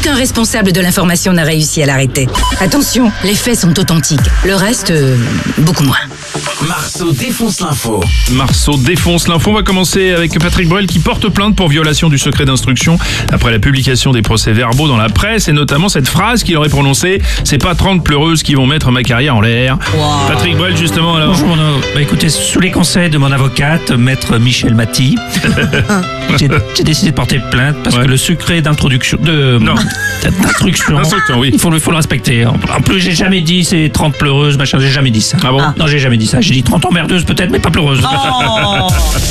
Aucun responsable de l'information n'a réussi à l'arrêter. Attention, les faits sont authentiques. Le reste, beaucoup moins. Marceau défonce l'info. Marceau défonce l'info. On va commencer avec Patrick Bruel qui porte plainte pour violation du secret d'instruction après la publication des procès-verbaux dans la presse et notamment cette phrase qu'il aurait prononcée: c'est pas 30 pleureuses qui vont mettre ma carrière en l'air. Wow. Patrick Bruel, justement, alors. Bonjour, écoutez, sous les conseils de mon avocate, maître Michel Maty, j'ai décidé de porter plainte parce que le secret d'introduction d'instruction, oui. il faut le respecter. En plus, j'ai jamais dit c'est 30 pleureuses, machin, j'ai jamais dit ça. Ah bon? Non, j'ai jamais dit ça. J'ai dit 30 emmerdeuses peut-être, mais pas pleureuses. Oh.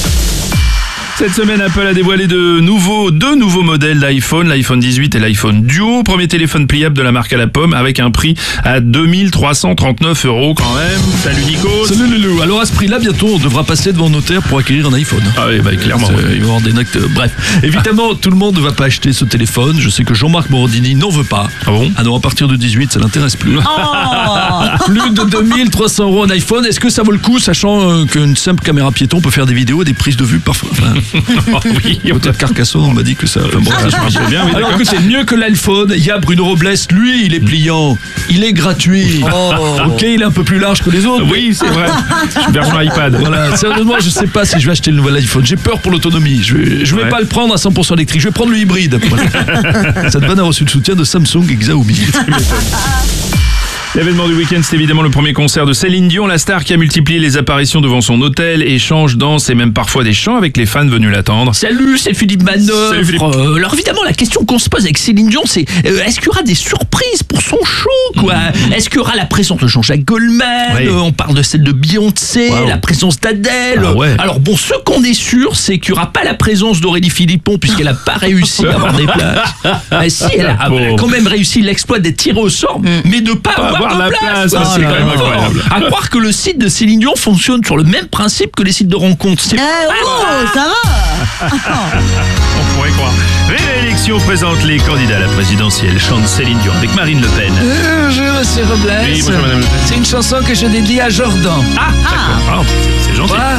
Cette semaine, Apple a dévoilé deux nouveaux modèles d'iPhone, l'iPhone 18 et l'iPhone Duo. Premier téléphone pliable de la marque à la pomme avec un prix à 2339 € quand même. Salut Nico. Salut Loulou. Alors à ce prix-là, bientôt, on devra passer devant notaire pour acquérir un iPhone. Ah oui, clairement. Il va y avoir des actes. Bref, évidemment, tout le monde ne va pas acheter ce téléphone. Je sais que Jean-Marc Morandini n'en veut pas. Ah bon? Ah non, à partir de 18, ça l'intéresse plus. Plus de 2300 € un iPhone. Est-ce que ça vaut le coup, sachant qu'une simple caméra piéton peut faire des vidéos et des prises de vue parfois. Oui, peut-être Carcassonne, on m'a dit que ça. Bon, je me bien, oui, alors que c'est mieux que l'iPhone. Il y a Bruno Robles, lui, il est pliant, il est gratuit. Ok, il est un peu plus large que les autres. Oui, c'est vrai. Version iPad. Voilà, sérieusement, je sais pas si je vais acheter le nouvel iPhone. J'ai peur pour l'autonomie. Je vais pas le prendre à 100% électrique. Je vais prendre le hybride. Voilà. Cette vanne a reçu le soutien de Samsung et Xiaomi. L'événement du week-end, c'est évidemment le premier concert de Céline Dion, la star qui a multiplié les apparitions devant son hôtel, échanges, danses et même parfois des chants avec les fans venus l'attendre. Salut, c'est Philippe Manœuvre. Salut Philippe. Alors évidemment, la question qu'on se pose avec Céline Dion, c'est est-ce qu'il y aura des surprises pour son show, quoi? Est-ce qu'il y aura la présence de Jean-Jacques Goldman? Oui. On parle de celle de Beyoncé, la présence d'Adèle. Ah ouais. Alors bon, ce qu'on est sûr, c'est qu'il n'y aura pas la présence d'Aurélie Philippon puisqu'elle n'a pas réussi à avoir des places. Si, elle a quand même réussi l'exploit d'être tirée au sort, mais de pas avoir de place. C'est quand même incroyable. À croire que le site de Céline Dion fonctionne sur le même principe que les sites de rencontres. C'est ça va. On pourrait croire. Réélection présente les candidats à la présidentielle. Chante Céline Dion avec Marine Le Pen. Bonjour, monsieur Robles. Oui, bonjour, madame Le Pen. C'est une chanson que je dédie à Jordan. Ah, d'accord. C'est gentil. Voilà.